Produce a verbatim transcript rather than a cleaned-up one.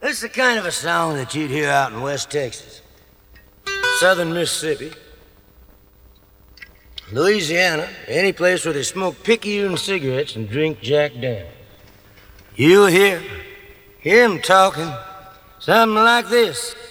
This is the kind of a song that you'd hear out in West Texas, Southern Mississippi, Louisiana, any place where they smoke Picayune cigarettes and drink Jack Daniels. You'll hear him talking something like this.